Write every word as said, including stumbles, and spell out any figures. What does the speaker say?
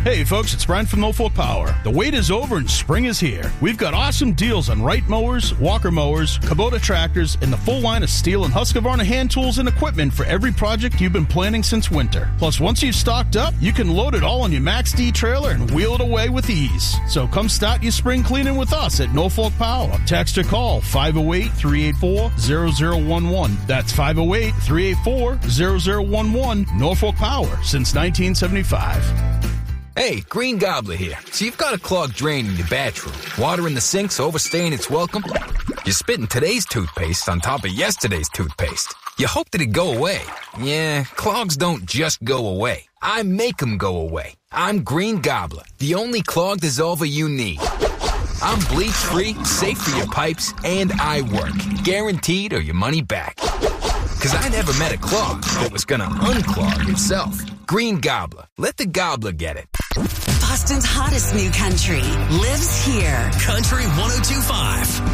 Hey folks, it's Brian from Norfolk Power. The wait is over and spring is here. We've got awesome deals on Wright mowers, Walker mowers, Kubota tractors, and the full line of Steel and Husqvarna hand tools and equipment for every project you've been planning since winter. Plus, once you've stocked up, you can load it all on your Max D trailer and wheel it away with ease. So come start your spring cleaning with us at Norfolk Power. Text or call five oh eight, three eight four, zero zero one one. That's five oh eight, three eight four, zero zero one one. Norfolk Power since nineteen seventy-five. Hey, Green Gobbler here. So you've got a clogged drain in your bathroom. Water in the sink's overstaying its welcome. You're spitting today's toothpaste on top of yesterday's toothpaste. You hope that it go away. Yeah, clogs don't just go away. I make them go away. I'm Green Gobbler, the only clog dissolver you need. I'm bleach-free, safe for your pipes, and I work. Guaranteed or your money back. Because I never met a clog that was going to unclog itself. Green Gobbler. Let the gobbler get it. Boston's hottest new country lives here. Country one oh two point five.